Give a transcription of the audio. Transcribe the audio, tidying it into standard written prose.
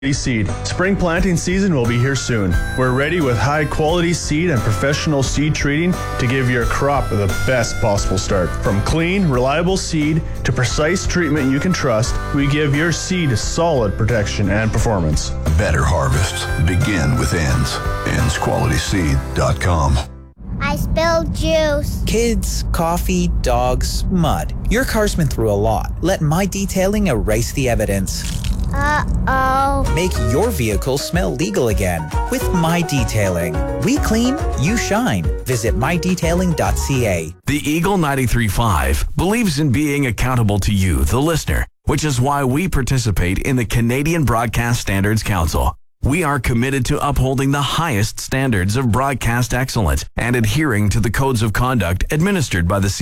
Seed. Spring planting season will be here soon. We're ready with high quality seed and professional seed treating to give your crop the best possible start. From clean, reliable seed to precise treatment you can trust, we give your seed solid protection and performance. Better harvests begin with Ends. EndsQualitySeed.com. I spilled juice. Kids, coffee, dogs, mud. Your car's been through a lot. Let My Detailing erase the evidence. Uh-oh. Make your vehicle smell legal again with My Detailing. We clean, you shine. Visit mydetailing.ca. The Eagle 93.5 believes in being accountable to you, the listener, which is why we participate in the Canadian Broadcast Standards Council. We are committed to upholding the highest standards of broadcast excellence and adhering to the codes of conduct administered by the